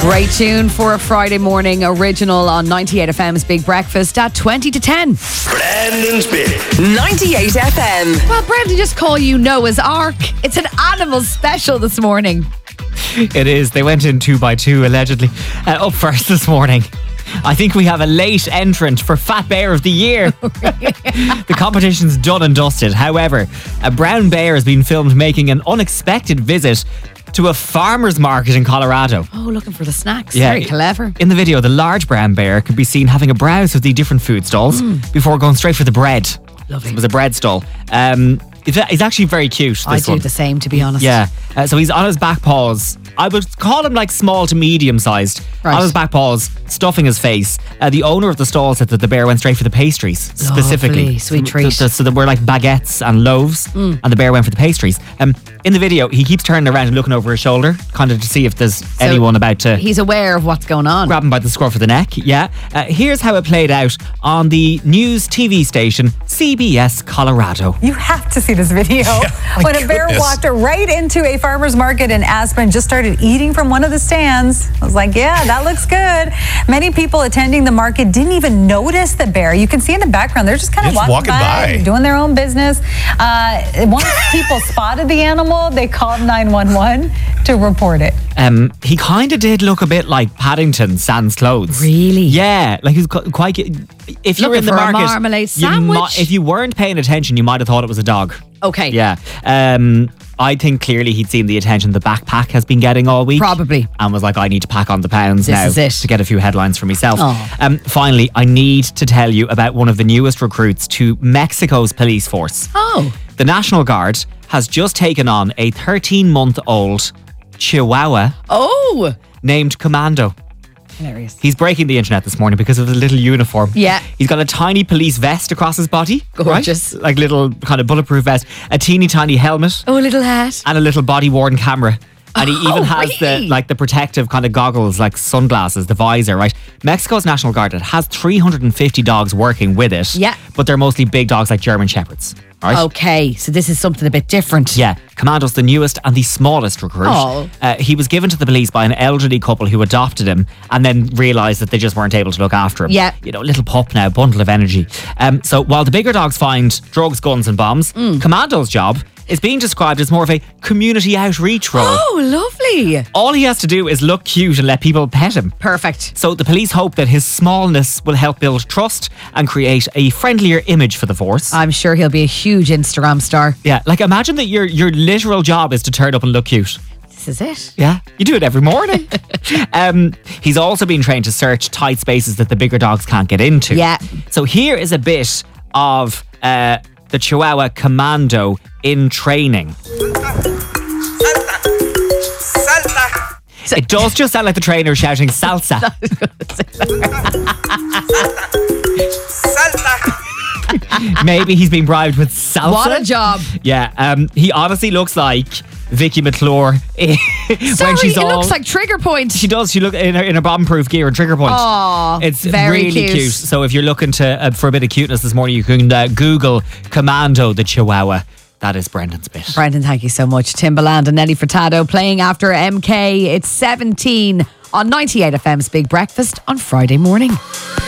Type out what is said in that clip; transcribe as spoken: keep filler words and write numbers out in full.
Great tune for a Friday morning original on ninety-eight F M's Big Breakfast at twenty to ten. Brandon's Bit. ninety-eight F M. Well, Brendan, just call you Noah's Ark. It's an animal special this morning. It is. They went in two by two, allegedly. Uh, up first this morning, I think we have a late entrant for Fat Bear of the Year. The competition's done and dusted. However, a brown bear has been filmed making an unexpected visit to a farmer's market in Colorado. Oh, looking for the snacks. Yeah. Very clever. In the video, the large brown bear can be seen having a browse of the different food stalls Mm. before going straight for the bread. Lovely. It was a bread stall. Um, it's, it's actually very cute, this I do one. the same, to be honest. Yeah. Uh, so he's on his back paws. I would call him like small to medium sized. Right. On his back paws, stuffing his face. Uh, the owner of the stall said that the bear went straight for the pastries, specifically. Lovely, sweet So- treat. So, so there were like baguettes and loaves, Mm. and the bear went for the pastries. Um, in the video, he keeps turning around and looking over his shoulder, kind of to see if there's anyone about to He's aware of what's going on. grab him by the scruff of the neck. Yeah. Uh, here's how it played out on the news T V station C B S Colorado. You have to see this video. my when a bear goodness. walked right into a farmer's market in Aspen, just started eating from one of the stands. I was like, yeah, that looks good. Many people attending the market didn't even notice the bear. You can see in the background, they're just kind of Just walking, walking by, by. doing their own business. Uh, once people spotted the animal, they called nine one one to report it. Um, he kind of did look a bit like Paddington sans clothes. Really? Yeah, like he was qu- quite. If you were Looking in the for a market, marmalade you sandwich? mi- if you weren't paying attention, you might have thought it was a dog. Okay. Yeah. Um, I think clearly he'd seen the attention the backpack has been getting all week. Probably. And was like, I need to pack on the pounds This now is it. to get a few headlines for myself. Oh. Um, finally, I need to tell you about one of the newest recruits to Mexico's police force. Oh. The National Guard has just taken on a thirteen-month-old Chihuahua Oh. named Commando. Hilarious. He's breaking the internet this morning because of the little uniform. Yeah. He's got a tiny police vest across his body. Gorgeous. Right? Like little kind of bulletproof vest, a teeny tiny helmet, Oh, a little hat. and a little body worn camera. And he even Oh, has really? the like the protective kind of goggles, like sunglasses, the visor, right? Mexico's National Guard, it has three hundred fifty dogs working with it. Yeah. But they're mostly big dogs like German Shepherds. Right? Okay, so this is something a bit different. Yeah, Commando's the newest and the smallest recruit. Oh. Uh, he was given to the police by an elderly couple who adopted him and then realised that they just weren't able to look after him. Yeah. You know, little pup now, bundle of energy. Um, so while the bigger dogs find drugs, guns and bombs, Mm. Commando's job is being described as more of a community outreach role. Oh, lovely. All he has to do is look cute and let people pet him. Perfect. So the police hope that his smallness will help build trust and create a friendlier image for the force. I'm sure he'll be a huge Instagram star. yeah, like imagine that your your literal job is to turn up and look cute. This is it. Yeah, you do it every morning. um, he's also been trained to search tight spaces that the bigger dogs can't get into. Yeah. So here is a bit of uh, the Chihuahua Commando in training. It does just sound like the trainer shouting salsa. Maybe he's been bribed with salsa. What a job. Yeah, um, he honestly looks like Vicky McClure when Sorry, she's it all. looks like Trigger Point. She does. She look in her, in her bomb-proof gear and Trigger Point. Aw, it's very really cute. cute. So if you're looking to uh, for a bit of cuteness this morning, you can uh, Google Commando the Chihuahua. That is Brendan's bit. Brendan, thank you so much. Timbaland and Nelly Furtado playing after M K. It's seventeen on ninety-eight F M's Big Breakfast on Friday morning.